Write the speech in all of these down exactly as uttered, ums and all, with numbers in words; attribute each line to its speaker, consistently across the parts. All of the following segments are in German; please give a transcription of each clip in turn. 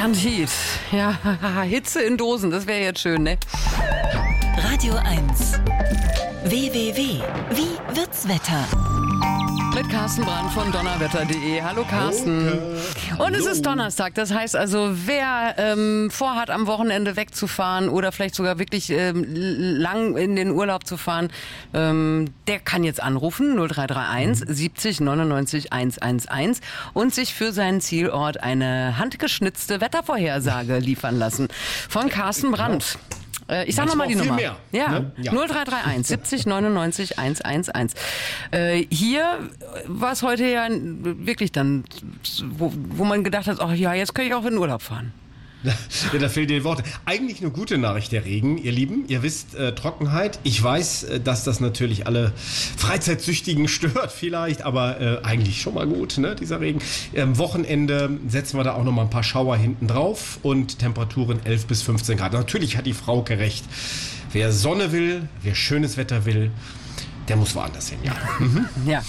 Speaker 1: Bernd Hiet. Ja, Hitze in Dosen, das wäre jetzt schön, ne?
Speaker 2: Radio eins. W W W. Wie wird's Wetter?
Speaker 1: Mit Carsten Brandt von donnerwetter punkt de. Hallo Carsten. Okay. Und es ist Donnerstag, das heißt also, wer ähm, vorhat, am Wochenende wegzufahren oder vielleicht sogar wirklich ähm, lang in den Urlaub zu fahren, ähm, der kann jetzt anrufen null drei drei eins siebzig neunundneunzig hundertelf und sich für seinen Zielort eine handgeschnitzte Wettervorhersage liefern lassen von Carsten Brandt. Ich sag nochmal die Nummer.
Speaker 3: Mehr,
Speaker 1: ja,
Speaker 3: ne? Ja,
Speaker 1: null drei drei eins siebzig neunundneunzig hundertelf. Äh, hier war es heute ja wirklich dann, wo, wo man gedacht hat, ach ja, jetzt kann ich auch in den Urlaub fahren.
Speaker 3: Ja, da fehlen dir Worte. Eigentlich eine gute Nachricht, der Regen, ihr Lieben. Ihr wisst, äh, Trockenheit. Ich weiß, äh, dass das natürlich alle Freizeitsüchtigen stört vielleicht, aber äh, eigentlich schon mal gut, ne, dieser Regen. Am Wochenende setzen wir da auch noch mal ein paar Schauer hinten drauf und Temperaturen elf bis fünfzehn Grad. Natürlich hat die Frauke recht. Wer Sonne will, wer schönes Wetter will, der muss woanders hin, ja. Mhm.
Speaker 1: Ja.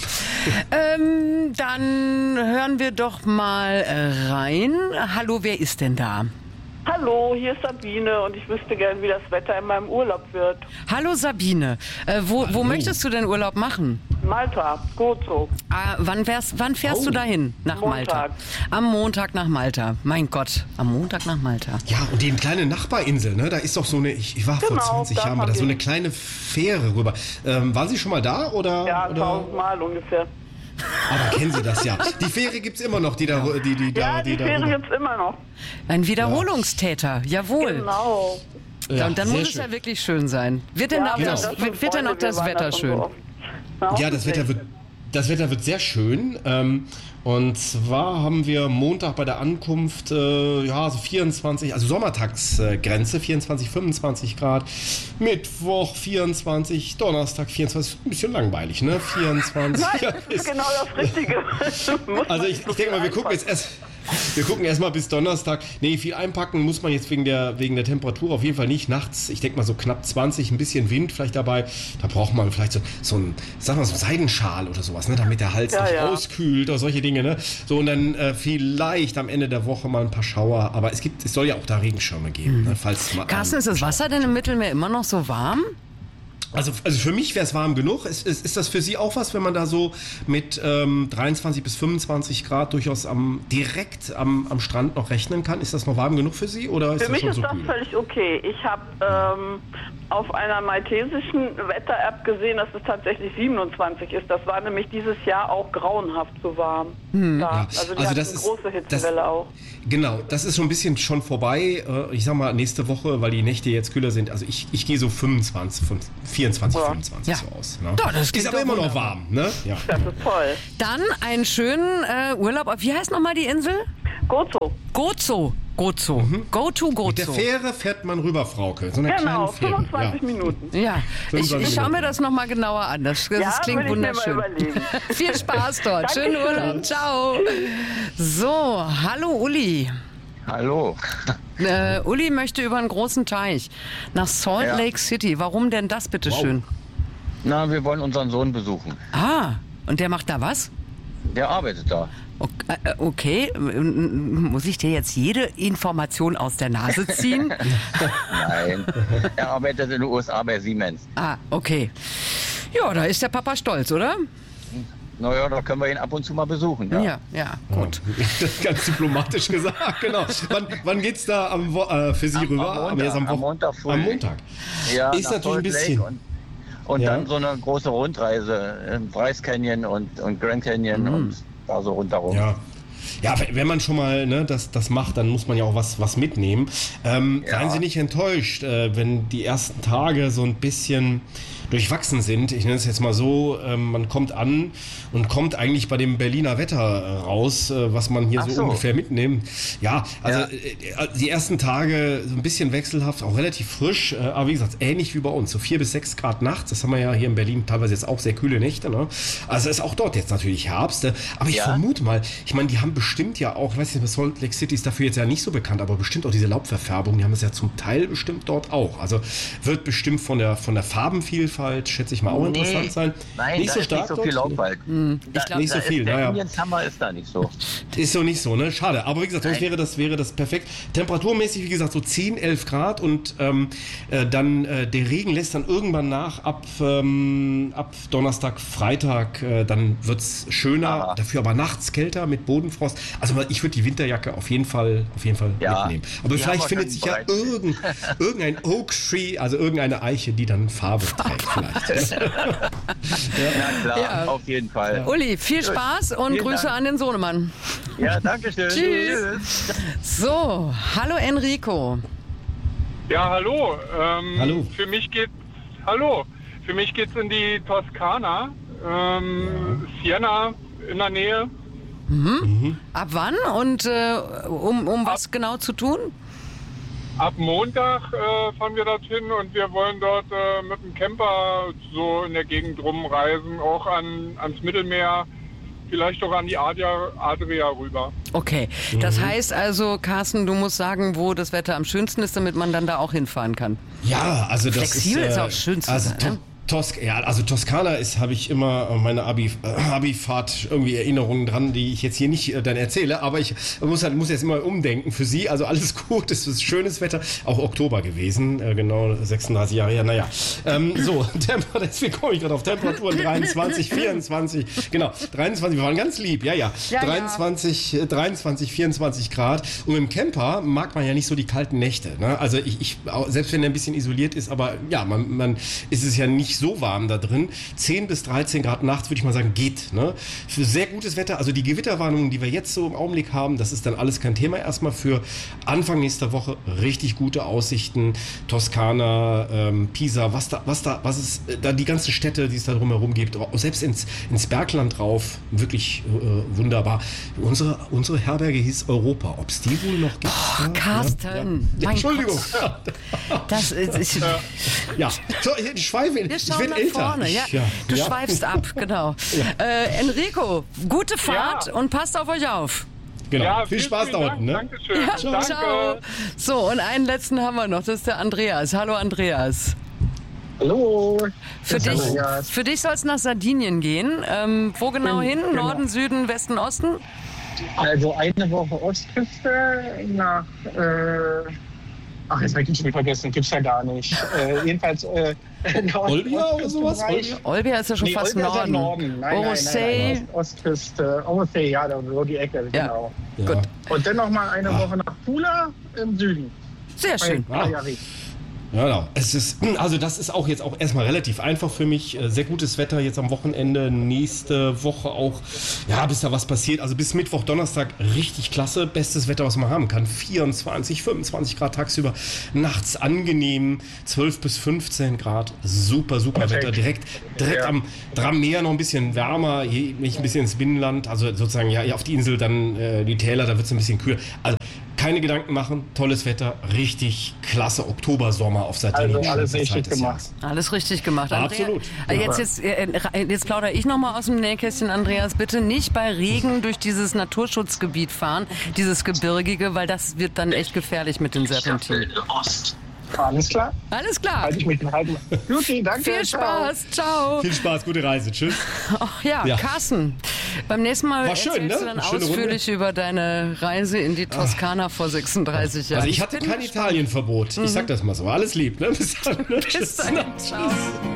Speaker 1: ähm, dann hören wir doch mal äh, rein. Hallo, wer ist denn da?
Speaker 4: Hallo, hier ist Sabine und ich wüsste gern, wie das Wetter in meinem Urlaub wird.
Speaker 1: Hallo Sabine, äh, wo, wo möchtest du denn Urlaub machen?
Speaker 4: Malta, Gozo.
Speaker 1: Ah, wann, wärst, wann fährst
Speaker 3: Oh.
Speaker 1: du dahin nach
Speaker 4: Montag.
Speaker 1: Malta? Am Montag nach Malta. Mein Gott, am Montag nach Malta.
Speaker 3: Ja, und die kleine Nachbarinsel, ne? Da ist doch so eine, ich, ich war
Speaker 4: Genau,
Speaker 3: vor zwanzig
Speaker 4: da
Speaker 3: Jahren mal
Speaker 4: haben
Speaker 3: da, so
Speaker 4: wir-
Speaker 3: eine kleine Fähre rüber. Ähm, waren Sie schon mal da oder?
Speaker 4: Ja,
Speaker 3: oder?
Speaker 4: tausendmal ungefähr.
Speaker 3: Aber kennen Sie das ja. Die Fähre gibt's immer noch, die da, die, die da,
Speaker 4: Ja, die
Speaker 3: da
Speaker 4: Fähre
Speaker 3: rüber-
Speaker 4: gibt's immer noch.
Speaker 1: Ein Wiederholungstäter, jawohl.
Speaker 4: Genau.
Speaker 1: Ja, und dann
Speaker 3: sehr
Speaker 1: muss es
Speaker 3: schön.
Speaker 1: ja wirklich schön sein. Wird denn
Speaker 4: Ja,
Speaker 1: auch
Speaker 4: wir
Speaker 1: das,
Speaker 4: haben da schon
Speaker 1: wird, wird denn auch
Speaker 4: Freunde, wir
Speaker 1: das
Speaker 4: waren
Speaker 1: Wetter
Speaker 4: da schon
Speaker 1: schön?
Speaker 4: so oft. Na,
Speaker 3: Ja, das Wetter wird, das Wetter wird sehr schön. Ähm, und zwar haben wir Montag bei der Ankunft, äh, ja, so vierundzwanzig, also Sommertagsgrenze, vierundzwanzig, fünfundzwanzig Grad. Mittwoch vierundzwanzig, Donnerstag vierundzwanzig, ein bisschen langweilig, ne? vierundzwanzig.
Speaker 4: Nein,
Speaker 3: Ja,
Speaker 4: das ist
Speaker 3: ist-
Speaker 4: genau das Richtige. Muss
Speaker 3: Also
Speaker 4: man
Speaker 3: ich,
Speaker 4: so
Speaker 3: ich denke mal, wir
Speaker 4: viel
Speaker 3: gucken jetzt
Speaker 4: einpacken.
Speaker 3: erst. Wir gucken erstmal bis Donnerstag. Nee, viel einpacken muss man jetzt wegen der, wegen der Temperatur auf jeden Fall nicht. Nachts, ich denke mal so knapp zwanzig, ein bisschen Wind vielleicht dabei. Da braucht man vielleicht so, so ein, sag mal, so Seidenschal oder sowas, ne, damit der Hals
Speaker 4: Ja,
Speaker 3: nicht
Speaker 4: ja.
Speaker 3: auskühlt oder solche Dinge. Ne? So, und dann äh, vielleicht am Ende der Woche mal ein paar Schauer. Aber es gibt, es soll ja auch da Regenschirme geben. Ne, falls mal,
Speaker 1: Carsten, ist das Wasser denn im Mittelmeer immer noch so warm?
Speaker 3: Also, also für mich wäre es warm genug. Ist, ist, ist das für Sie auch was, wenn man da so mit ähm, dreiundzwanzig bis fünfundzwanzig Grad durchaus am, direkt am, am Strand noch rechnen kann? Ist das noch warm genug für Sie oder ist
Speaker 4: Für
Speaker 3: das
Speaker 4: mich
Speaker 3: schon
Speaker 4: ist
Speaker 3: so
Speaker 4: das
Speaker 3: kühl?
Speaker 4: völlig okay. Ich habe ähm, auf einer maltesischen Wetter-App gesehen, dass es tatsächlich siebenundzwanzig ist. Das war nämlich dieses Jahr auch grauenhaft so warm. Da.
Speaker 3: Ja,
Speaker 4: Also die
Speaker 3: also
Speaker 4: hatten
Speaker 3: das
Speaker 4: eine
Speaker 3: ist-
Speaker 4: große Hitzewelle
Speaker 3: das-
Speaker 4: auch.
Speaker 3: Genau, das ist schon ein bisschen schon vorbei. Äh, Ich sag mal, nächste Woche, weil die Nächte jetzt kühler sind. Also ich, ich gehe so fünfundzwanzig, vierundzwanzig,
Speaker 4: Ja.
Speaker 3: fünfundzwanzig
Speaker 1: Ja.
Speaker 3: so aus. Ne?
Speaker 1: Doch, das klingt
Speaker 3: ist aber
Speaker 1: doch
Speaker 3: immer noch
Speaker 1: wunderbar.
Speaker 3: warm. Ne? Ja.
Speaker 4: Das ist toll.
Speaker 1: Dann einen schönen äh, Urlaub. auf- Wie heißt nochmal die Insel?
Speaker 4: Gozo.
Speaker 1: Gozo. Gozo. Go to
Speaker 3: Mit der
Speaker 1: Gozo.
Speaker 3: Fähre fährt man rüber, Frauke. So eine
Speaker 4: Genau,
Speaker 3: kleine Fähre.
Speaker 4: fünfundzwanzig
Speaker 3: Ja.
Speaker 4: Minuten.
Speaker 1: Ja, ich, ich schaue mir das nochmal genauer an. Das, das
Speaker 4: Ja,
Speaker 1: klingt
Speaker 4: will ich mir mal
Speaker 1: wunderschön.
Speaker 4: überlegen.
Speaker 1: Viel Spaß dort. Schönen
Speaker 4: Dankeschön.
Speaker 1: Urlaub. Ciao. So, hallo Uli.
Speaker 5: Hallo.
Speaker 1: Äh, Uli möchte über einen großen Teich nach Salt
Speaker 5: Ja.
Speaker 1: Lake City. Warum denn das, bitteschön?
Speaker 5: Na, wir wollen unseren Sohn besuchen.
Speaker 1: Ah, und der macht da was?
Speaker 5: Der arbeitet da.
Speaker 1: Ok- äh, Okay, M- muss ich dir jetzt jede Information aus der Nase ziehen?
Speaker 5: Nein. Er arbeitet in den U S A bei Siemens.
Speaker 1: Ah, okay. Ja, da ist der Papa stolz, oder?
Speaker 5: Naja, da können wir ihn ab und zu mal besuchen. Ja.
Speaker 1: Ja, ja, gut.
Speaker 3: Das ist ganz diplomatisch gesagt, genau. Wann, wann geht's da am, Wo- äh, für Sie
Speaker 5: Am-
Speaker 3: rüber?
Speaker 5: am Montag,
Speaker 3: jetzt
Speaker 5: am
Speaker 3: Wo-
Speaker 5: Montag früh.
Speaker 3: Am Montag.
Speaker 5: Ja,
Speaker 3: Ist
Speaker 5: nach
Speaker 3: natürlich ein
Speaker 5: Salt Lake
Speaker 3: bisschen.
Speaker 5: Und, und
Speaker 3: Ja.
Speaker 5: dann so eine große Rundreise im Bryce Canyon und, und Grand Canyon und da so rundherum.
Speaker 3: Ja. Ja, wenn man schon mal ne, das, das macht, dann muss man ja auch was, was mitnehmen. Ähm,
Speaker 5: Ja.
Speaker 3: Seien Sie nicht enttäuscht, äh, wenn die ersten Tage so ein bisschen durchwachsen sind. Ich nenne es jetzt mal so, ähm, man kommt an und kommt eigentlich bei dem Berliner Wetter äh, raus, äh, was man hier
Speaker 5: Ach
Speaker 3: so,
Speaker 5: so.
Speaker 3: ungefähr mitnimmt. Ja, also
Speaker 5: Ja.
Speaker 3: Äh, die ersten Tage so ein bisschen wechselhaft, auch relativ frisch, äh, aber wie gesagt, ähnlich wie bei uns, so vier bis sechs Grad nachts. Das haben wir ja hier in Berlin teilweise jetzt auch sehr kühle Nächte. Ne? Also ist auch dort jetzt natürlich Herbst. Äh, aber ich
Speaker 5: Ja.
Speaker 3: vermute mal, ich meine, die haben bestimmt ja auch, ich weiß nicht, Salt Lake City ist dafür jetzt ja nicht so bekannt, aber bestimmt auch diese Laubverfärbung, die haben es ja zum Teil bestimmt dort auch. Also wird bestimmt von der, von der Farbenvielfalt Laubwald, schätze ich mal, auch
Speaker 5: Nee.
Speaker 3: interessant sein.
Speaker 5: Nein,
Speaker 3: nicht
Speaker 5: da
Speaker 3: so
Speaker 5: ist
Speaker 3: stark
Speaker 5: nicht so
Speaker 3: dort?
Speaker 5: viel Laubwald.
Speaker 1: Ich
Speaker 3: glaub, nicht so
Speaker 5: da
Speaker 3: viel,
Speaker 5: Ist, der
Speaker 3: naja.
Speaker 5: Indian Summer ist da nicht so.
Speaker 3: Ist so nicht so, ne? Schade. Aber wie gesagt, sonst
Speaker 5: Nein.
Speaker 3: wäre das, wäre das perfekt. Temperaturmäßig, wie gesagt, so zehn, elf Grad und ähm, äh, dann äh, der Regen lässt dann irgendwann nach ab, ähm, ab Donnerstag, Freitag. Äh, dann wird es schöner,
Speaker 5: Aha.
Speaker 3: dafür aber nachts kälter mit Bodenfrost. Also ich würde die Winterjacke auf jeden Fall, auf jeden Fall
Speaker 5: Ja.
Speaker 3: mitnehmen. Aber
Speaker 5: Die
Speaker 3: vielleicht
Speaker 5: haben wir
Speaker 3: findet
Speaker 5: schon
Speaker 3: sich ja
Speaker 5: bereit.
Speaker 3: irgend, irgendein Oak Tree, also irgendeine Eiche, die dann Farbe trägt vielleicht.
Speaker 5: Na klar,
Speaker 1: Ja.
Speaker 5: auf jeden Fall.
Speaker 1: Uli, viel Spaß und
Speaker 5: Vielen
Speaker 1: Grüße
Speaker 5: Dank.
Speaker 1: an den Sohnemann.
Speaker 5: Ja, danke schön.
Speaker 1: Tschüss. So, hallo Enrico.
Speaker 6: Ja, hallo. Ähm,
Speaker 3: Hallo.
Speaker 6: Für mich geht hallo. Für mich geht's in die Toskana, ähm, Siena in der Nähe.
Speaker 1: Ab wann und äh, um, um was genau zu tun?
Speaker 6: Ab Montag äh, fahren wir dorthin und wir wollen dort äh, mit dem Camper so in der Gegend rumreisen, auch an, ans Mittelmeer, vielleicht auch an die Adria, Adria rüber.
Speaker 1: Okay, das heißt also, Carsten, du musst sagen, wo das Wetter am schönsten ist, damit man dann da auch hinfahren kann.
Speaker 3: Ja, also das
Speaker 1: Flexibel
Speaker 3: ist,
Speaker 1: ist
Speaker 3: äh,
Speaker 1: auch schön zu
Speaker 3: also
Speaker 1: sein,
Speaker 3: To-
Speaker 1: ne?
Speaker 3: Tosk, ja, also Toskana ist, habe ich immer äh, meine Abi, äh, Abi-Fahrt irgendwie Erinnerungen dran, die ich jetzt hier nicht äh, dann erzähle, aber ich muss halt, muss jetzt immer umdenken für Sie. Also alles gut, es ist schönes Wetter, auch Oktober gewesen, äh, genau sechsunddreißig Jahre her. Naja, ähm, so Temper, deswegen komme ich gerade auf Temperaturen dreiundzwanzig, vierundzwanzig, genau dreiundzwanzig. Wir waren ganz lieb, ja ja,
Speaker 1: Ja, ja.
Speaker 3: dreiundzwanzig, äh, dreiundzwanzig, vierundzwanzig Grad. Und im Camper mag man ja nicht so die kalten Nächte. Ne? Also ich, ich, auch- selbst wenn er ein bisschen isoliert ist, aber ja, man, man ist es ja nicht so warm da drin. zehn bis dreizehn Grad nachts, würde ich mal sagen, geht. Ne? Für sehr gutes Wetter, also die Gewitterwarnungen, die wir jetzt so im Augenblick haben, das ist dann alles kein Thema. Erstmal für Anfang nächster Woche richtig gute Aussichten. Toskana, ähm, Pisa, was da, was da, was es, äh, da die ganzen Städte, die es da drumherum gibt, aber auch selbst ins, ins Bergland rauf, wirklich äh, wunderbar. Unsere, unsere Herberge hieß Europa. Ob es die wohl noch gibt?
Speaker 1: Oh,
Speaker 3: Ja,
Speaker 1: Carsten,
Speaker 3: ja, ja.
Speaker 1: mein
Speaker 3: Entschuldigung.
Speaker 1: Das ist, ich,
Speaker 3: Ja, so, ich schweife.
Speaker 1: wir
Speaker 3: Ich
Speaker 1: schauen
Speaker 3: werd
Speaker 1: nach
Speaker 3: älter.
Speaker 1: vorne. Ja,
Speaker 3: Ich, ja.
Speaker 1: du
Speaker 3: ja.
Speaker 1: schweifst ab, genau. Äh, Enrico, gute Fahrt
Speaker 6: Ja.
Speaker 1: und passt auf euch auf.
Speaker 3: Genau.
Speaker 6: Ja,
Speaker 3: Viel
Speaker 6: vielen,
Speaker 3: Spaß
Speaker 6: vielen
Speaker 3: da
Speaker 6: Dank.
Speaker 3: unten. Ne?
Speaker 6: Dankeschön.
Speaker 1: Ja,
Speaker 6: Danke.
Speaker 1: ciao. So, und einen letzten haben wir noch, das ist der Andreas. Hallo Andreas.
Speaker 7: Hallo.
Speaker 1: Für
Speaker 7: Das ist
Speaker 1: dich,
Speaker 7: Andreas.
Speaker 1: für dich soll es nach Sardinien gehen. Ähm, wo genau hin?
Speaker 7: genau.
Speaker 1: Norden, Süden, Westen, Osten?
Speaker 7: Also eine Woche Ostküste nach, äh, ach jetzt habe ich schon vergessen, gibt's ja gar nicht. Äh, jedenfalls äh, Nord-
Speaker 3: Olbia oder sowas?
Speaker 7: Ostküstenbereich.
Speaker 3: Olbia?
Speaker 1: Olbia ist ja schon
Speaker 7: Nee,
Speaker 1: fast
Speaker 7: Olbia ist ja
Speaker 1: Norden.
Speaker 7: Norden. Nein, nein, nein,
Speaker 1: Orosei.
Speaker 7: nein, Ost- Ostküste, Orosei, ja, da so die Ecke,
Speaker 1: Ja.
Speaker 7: genau.
Speaker 3: Ja.
Speaker 1: Gut.
Speaker 7: Und dann noch mal eine Woche nach Pula im Süden.
Speaker 1: Sehr schön.
Speaker 7: Bei Cagliari.
Speaker 3: Ja, genau. Es ist, also das ist auch jetzt auch erstmal relativ einfach für mich. Äh, Sehr gutes Wetter jetzt am Wochenende. Nächste Woche auch, ja, bis da was passiert. Also bis Mittwoch, Donnerstag richtig klasse. Bestes Wetter, was man haben kann. vierundzwanzig, fünfundzwanzig Grad tagsüber. Nachts angenehm. zwölf bis fünfzehn Grad. Super, super
Speaker 7: Perfekt.
Speaker 3: Wetter. Direkt, direkt
Speaker 7: Ja.
Speaker 3: am, am Meer noch ein bisschen wärmer. Hier nicht ein bisschen ins Binnenland. Also sozusagen, ja, hier auf die Insel dann äh, die Täler, da wird es ein bisschen kühler. Also keine Gedanken machen. Tolles Wetter. Richtig klasse Oktober-Sommer auf Sardinien.
Speaker 7: Also alles
Speaker 3: Schönste
Speaker 7: richtig
Speaker 3: Zeit des
Speaker 7: gemacht.
Speaker 3: Jahres.
Speaker 1: Alles richtig gemacht.
Speaker 3: Absolut.
Speaker 1: äh, Jetzt, jetzt, äh, jetzt plaudere ich nochmal aus dem Nähkästchen, Andreas. Bitte nicht bei Regen durch dieses Naturschutzgebiet fahren, dieses Gebirgige, weil das wird dann echt gefährlich mit den Serpentinen.
Speaker 7: Alles klar?
Speaker 1: Alles klar.
Speaker 7: Halte ich mich halten. Juti, danke.
Speaker 1: Viel
Speaker 7: ciao.
Speaker 1: Spaß. Ciao.
Speaker 3: Viel Spaß, gute Reise. Tschüss.
Speaker 1: Ach ja,
Speaker 3: Ja.
Speaker 1: Carsten, beim nächsten Mal
Speaker 3: War schön,
Speaker 1: erzählst
Speaker 3: ne?
Speaker 1: du dann
Speaker 3: Eine schöne
Speaker 1: ausführlich über deine Reise in die Toskana vor sechsunddreißig Jahren.
Speaker 3: Also ich hatte
Speaker 1: bin
Speaker 3: kein
Speaker 1: gespannt.
Speaker 3: Italienverbot. Ich sag das mal so. Alles lieb. Ne? Bis dann. Ne?
Speaker 1: Bis
Speaker 3: Tschüss.
Speaker 1: dahin. Ciao.